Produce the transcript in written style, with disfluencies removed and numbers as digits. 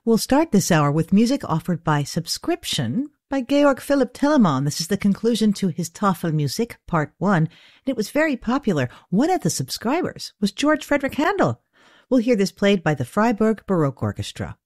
We'll start this hour with music offered by subscription by Georg Philipp Telemann. This is the conclusion to his Tafelmusik, Part 1, and it was very popular. One of the subscribers was George Frederick Handel. We'll hear this played by the Freiburg Baroque Orchestra.